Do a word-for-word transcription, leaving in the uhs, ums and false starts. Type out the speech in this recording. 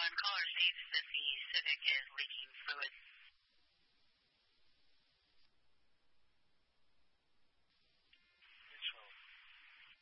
caller states that the Civic is leaking fluid.